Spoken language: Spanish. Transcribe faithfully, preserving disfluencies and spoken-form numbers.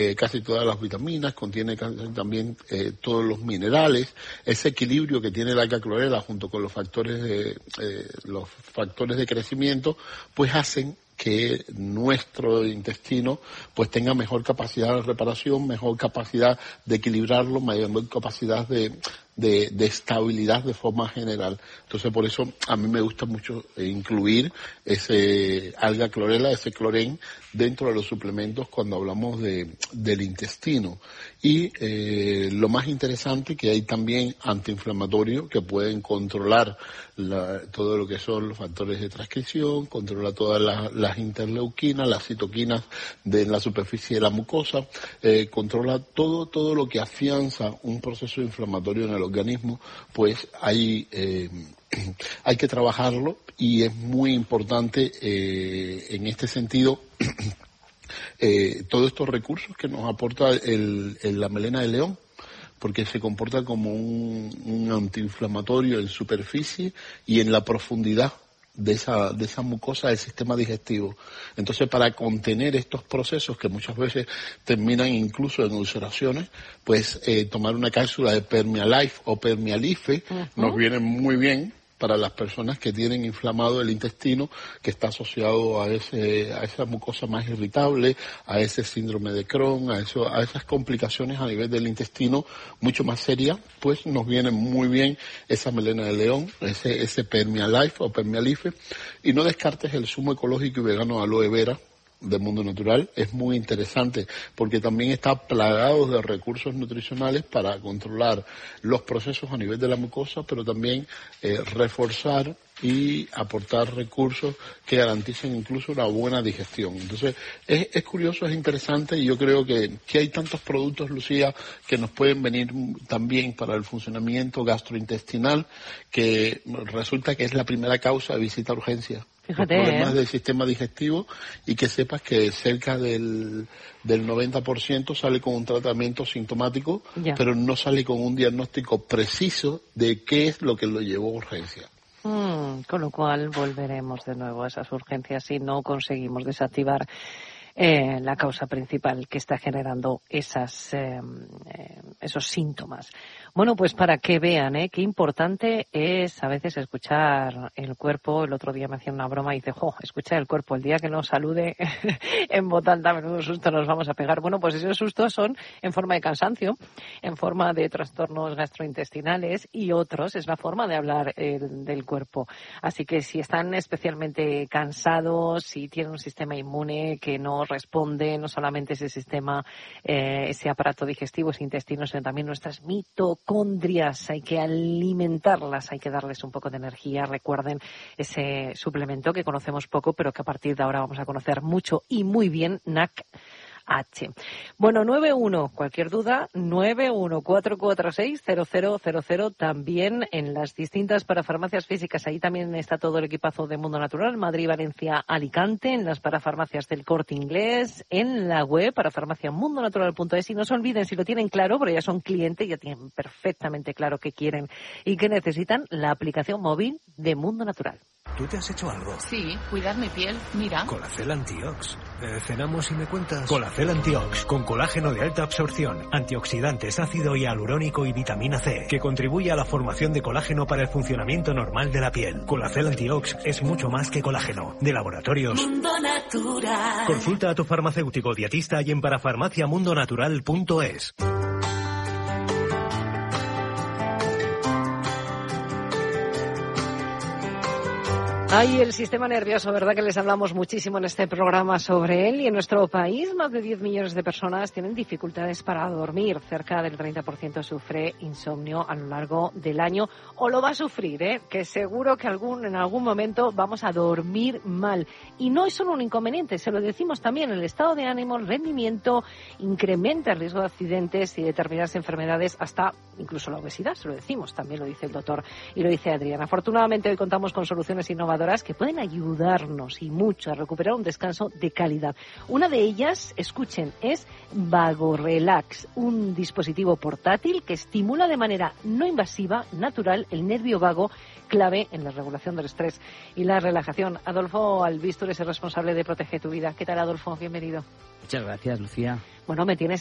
eh, casi todas las vitaminas, contiene también eh, todos los minerales. Ese equilibrio que tiene la alga clorela junto con los factores de, eh, los factores de crecimiento, pues hacen que nuestro intestino pues tenga mejor capacidad de reparación, mejor capacidad de equilibrarlo, mayor capacidad de, de, de estabilidad de forma general. Entonces, por eso a mí me gusta mucho incluir ese alga clorela, ese clorén, dentro de los suplementos cuando hablamos de, del intestino. Y eh, lo más interesante, que hay también antiinflamatorios que pueden controlar la, todo lo que son los factores de transcripción, controla todas las, las interleuquinas, las citoquinas de la superficie de la mucosa, eh, controla todo todo lo que afianza un proceso inflamatorio en el organismo. Pues hay eh, hay que trabajarlo, y es muy importante eh, en este sentido eh, todos estos recursos que nos aporta el, el, la melena de león, porque se comporta como un, un antiinflamatorio en superficie y en la profundidad de esa, de esa mucosa del sistema digestivo. Entonces, para contener estos procesos que muchas veces terminan incluso en ulceraciones, pues eh, tomar una cápsula de Permialife o Permialife uh-huh. nos viene muy bien para las personas que tienen inflamado el intestino, que está asociado a ese a esa mucosa más irritable, a ese síndrome de Crohn, a eso a esas complicaciones a nivel del intestino mucho más serias. Pues nos viene muy bien esa melena de león, ese ese Permialife o Permialife. Y no descartes el zumo ecológico y vegano de aloe vera de Mundo Natural. Es muy interesante porque también está plagado de recursos nutricionales para controlar los procesos a nivel de la mucosa, pero también eh, reforzar y aportar recursos que garanticen incluso una buena digestión. Entonces, es, es curioso, es interesante, y yo creo que, que hay tantos productos, Lucía, que nos pueden venir también para el funcionamiento gastrointestinal, que resulta que es la primera causa de visita a urgencias. Fíjate, los problemas ¿eh? del sistema digestivo, y que sepas que cerca del, del noventa por ciento sale con un tratamiento sintomático, ya. pero no sale con un diagnóstico preciso de qué es lo que lo llevó a urgencia. Mm, con lo cual volveremos de nuevo a esas urgencias si no conseguimos desactivar eh, la causa principal que está generando esas, eh, eh, esos síntomas. Bueno, pues para que vean ¿eh? qué importante es a veces escuchar el cuerpo. El otro día me hacía una broma y dice, jo, escucha el cuerpo, el día que nos salude en voz alta, menudo susto nos vamos a pegar. Bueno, pues esos sustos son en forma de cansancio, en forma de trastornos gastrointestinales, y otros es la forma de hablar eh, del cuerpo. Así que si están especialmente cansados, si tienen un sistema inmune que no responde, no solamente ese sistema, eh, ese aparato digestivo, ese intestino, sino también nuestras mitocondrias, hay que alimentarlas, hay que darles un poco de energía. Recuerden ese suplemento que conocemos poco, pero que a partir de ahora vamos a conocer mucho y muy bien, N A C H. Bueno, nueve uno, cualquier duda, nueve uno cuatro cuatro seis cero cero cero cero, también en las distintas parafarmacias físicas. Ahí también está todo el equipazo de Mundo Natural, Madrid, Valencia, Alicante, en las parafarmacias del Corte Inglés, en la web parafarmacia mundo natural punto es. Y no se olviden, si lo tienen claro, pero ya son clientes, ya tienen perfectamente claro qué quieren y qué necesitan, la aplicación móvil de Mundo Natural. ¿Tú te has hecho algo? Sí, cuidar mi piel, mira. Colacel Antiox. Eh, ¿Cenamos y me cuentas? Colacel Antiox, con colágeno de alta absorción, antioxidantes, ácido hialurónico y vitamina C, que contribuye a la formación de colágeno para el funcionamiento normal de la piel. Colacel Antiox es mucho más que colágeno. De Laboratorios Mundo Natural. Consulta a tu farmacéutico dietista y en parafarmacia mundo natural punto es. Ay, el sistema nervioso, ¿verdad que les hablamos muchísimo en este programa sobre él? Y en nuestro país, más de diez millones de personas tienen dificultades para dormir. Cerca del treinta por ciento sufre insomnio a lo largo del año, o lo va a sufrir, ¿eh? Que seguro que algún, en algún momento vamos a dormir mal. Y no es solo un inconveniente, se lo decimos también, el estado de ánimo, el rendimiento, incrementa el riesgo de accidentes y determinadas enfermedades, hasta incluso la obesidad, se lo decimos, también lo dice el doctor y lo dice Adrián. Afortunadamente hoy contamos con soluciones innovadoras relajadoras que pueden ayudarnos y mucho a recuperar un descanso de calidad. Una de ellas, escuchen, es VagoRelax, un dispositivo portátil que estimula de manera no invasiva, natural, el nervio vago, clave en la regulación del estrés y la relajación. Adolfo Albistur es el responsable de Protege tu Vida. ¿Qué tal, Adolfo? Bienvenido. Muchas gracias, Lucía. Bueno, me tienes